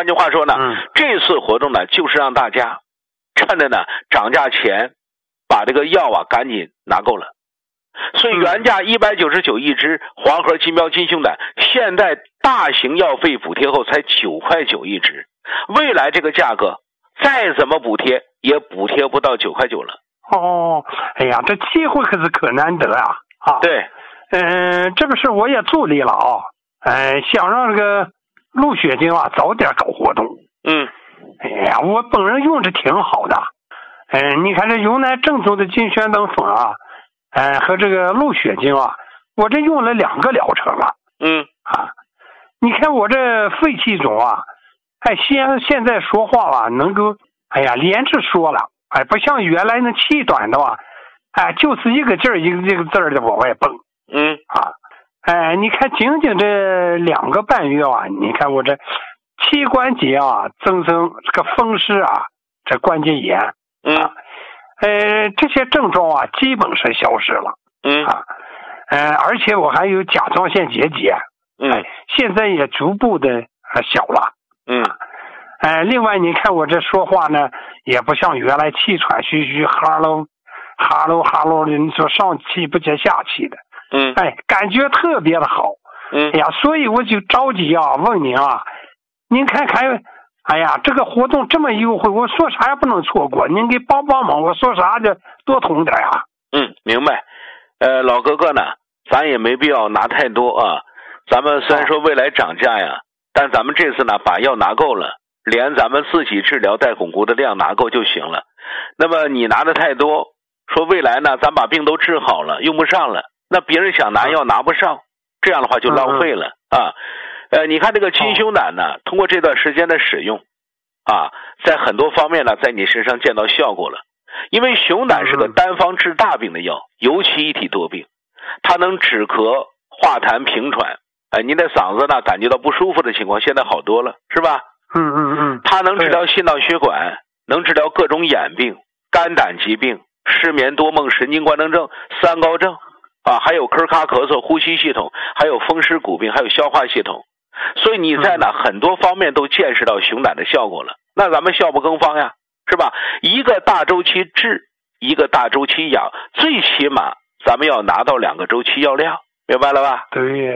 换句话说呢，这次活动呢，就是让大家趁着呢涨价前，把这个药啊赶紧拿够了。所以原价199一支黄河金标金胸胆，现在大型药费补贴后才9块9一支，未来这个价格再怎么补贴也补贴不到9块9了。 哦，哎呀，这机会可是可难得啊！啊， 对， 这个事我也助力了啊，想让这个鹿血精啊早点搞活动。哎呀，我本人用着挺好的。你看这云南正宗的金宣灯粉啊，和这个鹿血精啊，我这用了2个疗程了。你看我这肺气肿啊，现在说话啊能够，连着说了，不像原来那气短的话，就是一个劲儿一个字儿的往外蹦。你看仅仅这2个半月啊，你看我这膝关节啊增生这个风湿啊，这关节炎。这些症状啊基本上消失了。而且我还有甲状腺结节。现在也逐步的小了。另外你看我这说话呢，也不像原来气喘吁吁，哈喽的，你说上气不接下气的。感觉特别的好。所以我就着急啊，问您啊，您看看，这个活动这么优惠，我说啥也不能错过，您给帮帮忙，我说啥就多通点啊。 明白。老哥哥呢，咱也没必要拿太多啊。咱们虽然说未来涨价呀，但咱们这次呢把药拿够了，连咱们自己治疗带巩固的量拿够就行了。那么你拿的太多，说未来呢咱把病都治好了，用不上了，那别人想拿药拿不上，这样的话就浪费了啊。你看这个金胸胆呢，通过这段时间的使用啊，在很多方面呢在你身上见到效果了。因为熊胆是个单方治大病的药，尤其一体多病，它能止咳化痰平喘。您的嗓子呢感觉到不舒服的情况现在好多了，是吧？它能治疗心脑血管，能治疗各种眼病、肝胆疾病、失眠多梦、神经官能症、三高症啊，还有咳咔咳嗽、呼吸系统，还有风湿骨病，还有消化系统。所以你在呢很多方面都见识到熊胆的效果了。那咱们效不更方呀，是吧？一个大周期治，一个大周期养，最起码咱们要拿到2个周期药量，明白了吧？ 对。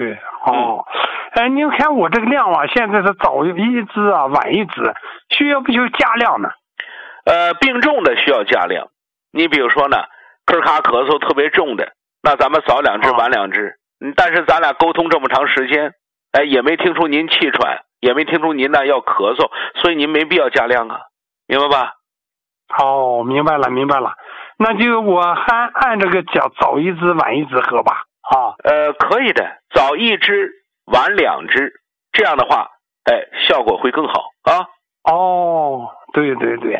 您看我这个量啊，现在是早一支啊，晚一支，需要不需要加量呢？ 病重的需要加量。你比如说呢，咳咔咳嗽特别重的，那咱们早2支晚2支。但是咱俩沟通这么长时间，也没听出您气喘，也没听出您呢要咳嗽，所以您没必要加量啊，明白吧？ 明白了。那就我还按这个早一支晚一支喝吧。 可以的，早1支晚2支，这样的话效果会更好啊。 对。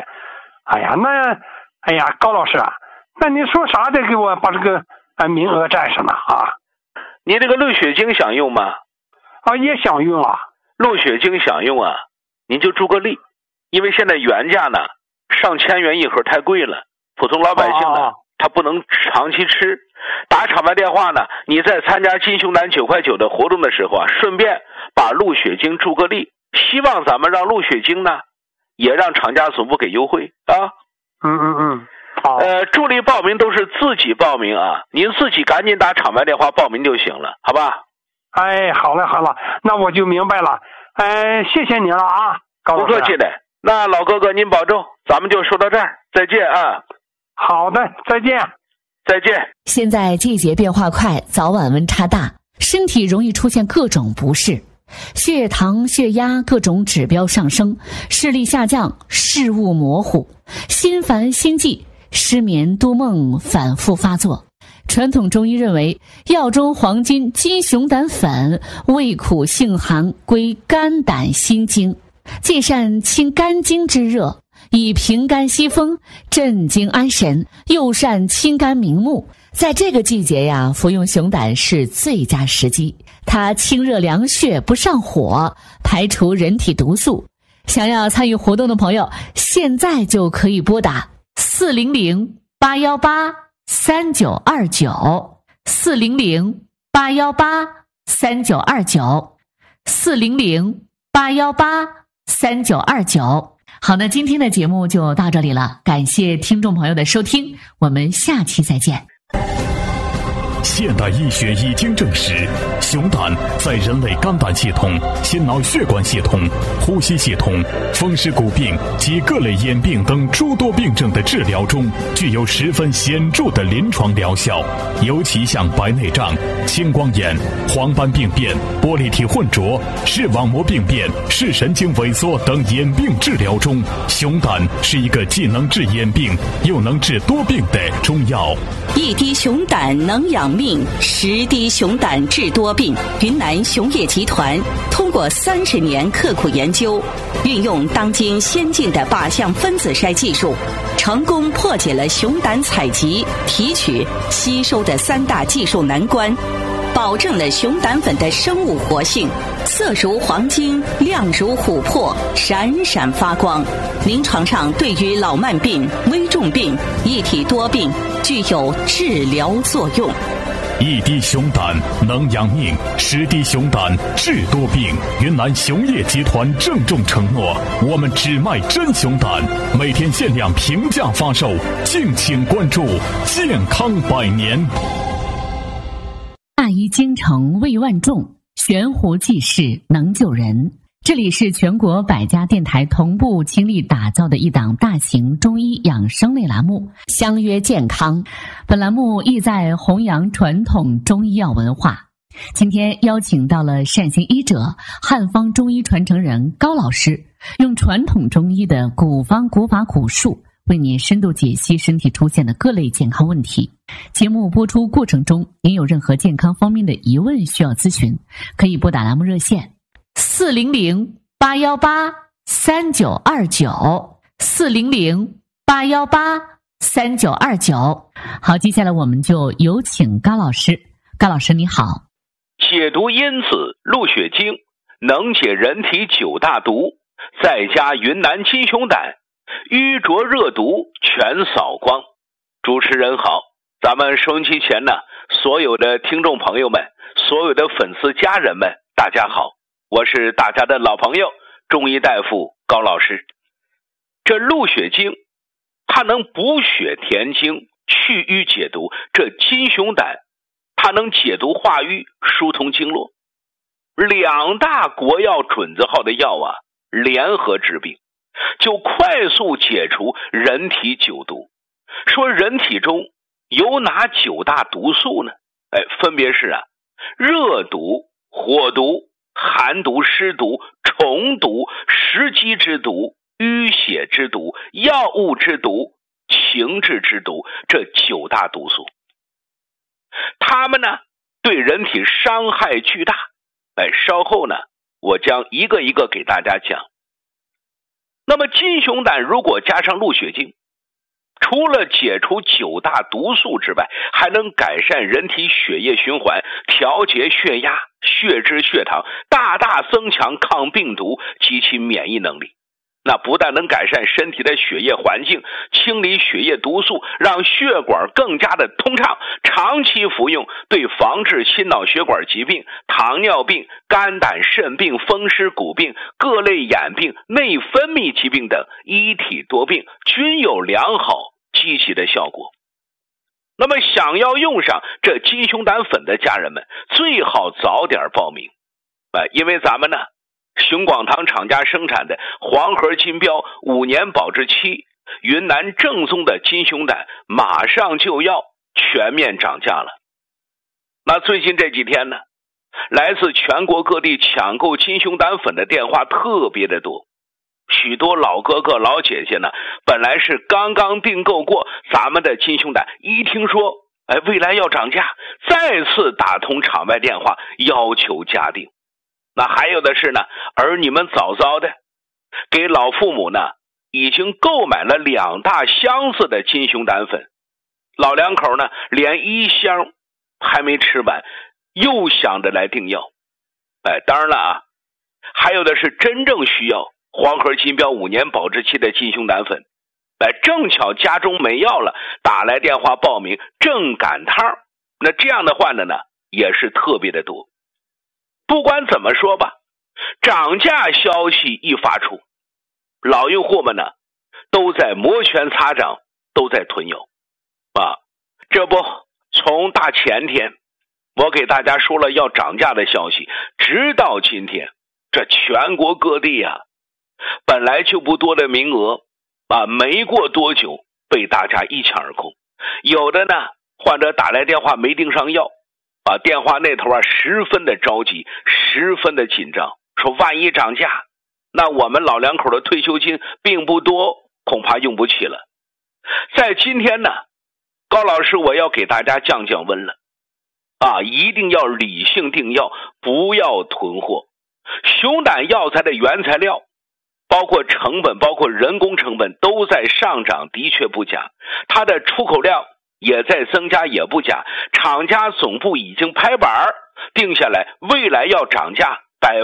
高老师啊，那你说啥得给我把这个名额占上呢啊？ 你这个鹿血精想用吗？ 也想用啊。 鹿血精想用啊，您就注个例，因为现在原价呢上千元一盒太贵了，普通老百姓呢他不能长期吃。打场外电话呢，你在参加金熊胆9块9的活动的时候啊，顺便把鹿血精注个例，希望咱们让鹿血精呢也让厂家总部给优惠啊。 好。 助力报名都是自己报名啊，您自己赶紧打场外电话报名就行了，好吧？ 好了，那我就明白了。谢谢您了啊，高老师。 不客气的。那老哥哥您保重，咱们就说到这儿，再见啊。 好的，再见。 现在季节变化快，早晚温差大，身体容易出现各种不适，血糖、血压各种指标上升，视力下降，视物模糊，心烦心悸，失眠多梦反复发作。传统中医认为，药中黄金金熊胆粉味苦性寒，归肝胆心经，既善清肝经之热，以平肝息风，镇惊安神，又善清肝明目。在这个季节呀，服用熊胆是最佳时机。它清热凉血，不上火，排除人体毒素。想要参与活动的朋友，现在就可以拨打400-818-3929，400-818-3929，400-818-3929。 3929。好的，今天的节目就到这里了，感谢听众朋友的收听，我们下期再见。 现代医学已经证实，熊胆在人类肝胆系统、心脑血管系统、呼吸系统、风湿骨病及各类眼病等诸多病症的治疗中具有十分显著的临床疗效，尤其像白内障、青光眼、黄斑病变、玻璃体混浊、视网膜病变、视神经萎缩等眼病治疗中，熊胆是一个既能治眼病又能治多病的中药。 一滴熊胆能养命，10滴熊胆治多病。云南熊业集团通过30年刻苦研究，运用当今先进的靶向分子筛技术，成功破解了熊胆采集、提取、吸收的3大技术难关，保证了熊胆粉的生物活性，色如黄金，亮如琥珀，闪闪发光。临床上对于老慢病、危重病、一体多病具有治疗作用。 一滴熊胆能养命，10滴熊胆治多病。云南熊业集团郑重承诺，我们只卖真熊胆，每天限量平价发售，敬请关注。健康百年。 大医精诚为万众，悬壶济世能救人。这里是全国100家电台同步倾力打造的一档大型中医养生类栏目，相约健康。本栏目意在弘扬传统中医药文化。今天邀请到了善行医者、汉方中医传承人高老师，用传统中医的古方古法古术为您深度解析身体出现的各类健康问题。节目播出过程中，您有任何健康方面的疑问需要咨询，可以拨打栏目热线400-818-3929 400-818-3929。好，接下来我们就有请高老师。高老师你好。 解毒因子鹿血精能解人体9大毒，再加云南金熊胆，瘀浊热毒全扫光。主持人好，咱们收音机前呢，所有的听众朋友们，所有的粉丝家人们，大家好，我是大家的老朋友中医大夫高老师。这鹿血精它能补血填精、去瘀解毒，这金熊胆它能解毒化瘀、疏通经络。2大国药准字号的药啊，联合治病，就快速解除人体9毒。说人体中有哪9大毒素呢？分别是热毒、火毒、寒毒、湿毒、虫毒、食积之毒、淤血之毒、药物之毒、情志之毒，这9大毒素。它们呢，对人体伤害巨大。稍后呢，我将一个一个给大家讲。那么金熊胆如果加上鹿血精，除了解除9大毒素之外，还能改善人体血液循环，调节血压、血脂、血糖，大大增强抗病毒及其免疫能力。那不但能改善身体的血液环境，清理血液毒素，让血管更加的通畅，长期服用对防治心脑血管疾病、糖尿病、肝胆肾病、风湿骨病、各类眼病、内分泌疾病等一体多病均有良好积极的效果。那么想要用上这金熊胆粉的家人们，最好早点报名。因为咱们呢，熊广堂厂家生产的黄河金标5年保质期云南正宗的金熊胆马上就要全面涨价了。那最近这几天呢，来自全国各地抢购金熊胆粉的电话特别的多。许多老哥哥老姐姐呢，本来是刚刚订购过咱们的金熊胆，一听说未来要涨价，再次打通场外电话要求加订。那还有的是呢，儿女们早早的给老父母呢已经购买了2大箱子的金熊胆粉，老两口呢连1箱还没吃完，又想着来订药。当然了还有的是真正需要黄河金标5年保质期的金熊胆粉，正巧家中没药了，打来电话报名，正赶趟。那这样的话呢也是特别的多。不管怎么说吧， 涨价消息一发出，老用户们呢都在摩拳擦掌，都在囤油啊！这不，从大前天我给大家说了要涨价的消息，直到今天，这全国各地啊，本来就不多的名额啊，没过多久被大家一抢而空。有的呢，患者打来电话没订上药啊，电话那头啊十分的着急，十分的紧张，说万一涨价，那我们老两口的退休金并不多，恐怕用不起了。在今天呢，高老师我要给大家降降温了啊，一定要理性订药，不要囤货。熊胆药材的原材料包括成本，包括人工成本都在上涨，的确不假，它的出口量也在增加，也不假，厂家总部已经拍板定下来未来要涨价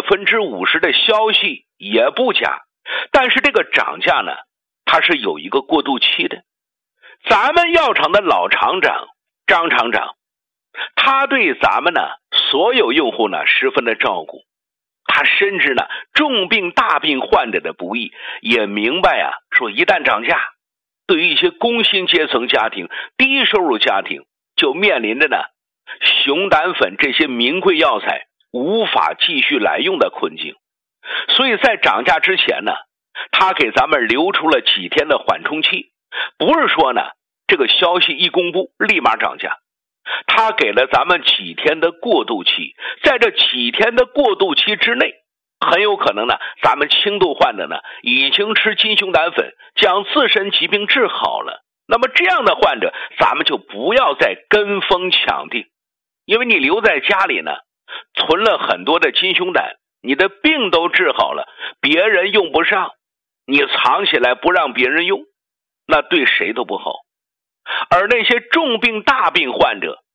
50%的消息，也不假。但是这个涨价呢，它是有一个过渡期的。咱们药厂的老厂长张厂长，他对咱们呢所有用户呢十分的照顾，他深知呢重病大病患者的不易，也明白啊，说一旦涨价，对于一些工薪阶层家庭、低收入家庭，就面临着呢熊胆粉这些名贵药材无法继续来用的困境。所以在涨价之前呢，他给咱们留出了几天的缓冲期，不是说呢这个消息一公布立马涨价，他给了咱们几天的过渡期。在这几天的过渡期之内，很有可能呢咱们轻度患者呢已经吃金熊胆粉将自身疾病治好了，那么这样的患者咱们就不要再跟风抢订，因为你留在家里呢囤了很多的金熊胆，你的病都治好了，别人用不上，你藏起来不让别人用，那对谁都不好。而那些重病大病患者